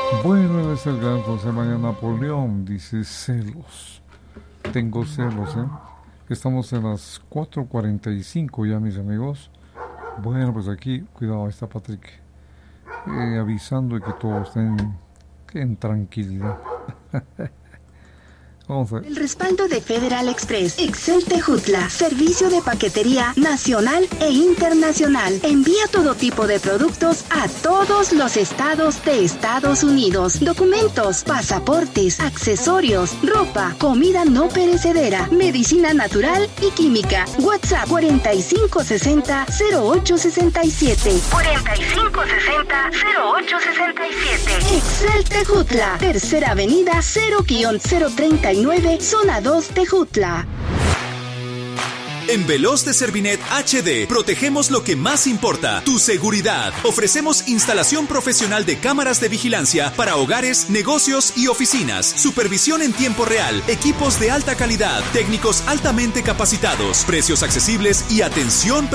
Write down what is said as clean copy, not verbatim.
Bueno, él es el gran José María Napoleón, dice celos. Tengo celos, ¿eh? Estamos en las 4:45 ya, mis amigos. Bueno, pues aquí, cuidado, ahí está Patrick. Avisando de que todos estén en tranquilidad. Vamos a ver. El respaldo de Federal Express, Excel Tejutla, servicio de paquetería nacional e internacional. Envía todo tipo de productos a todos los estados de Estados Unidos. Documentos, pasaportes, accesorios, ropa, comida no perecedera, medicina natural y química. WhatsApp 4560-0867. 4560-0867. Excel Tejutla, Tercera Avenida 0-039. Zona 2, Tejutla. En Veloz de Servinet HD protegemos lo que más importa, tu seguridad. Ofrecemos instalación profesional de cámaras de vigilancia para hogares, negocios y oficinas, supervisión en tiempo real, equipos de alta calidad, técnicos altamente capacitados, precios accesibles y atención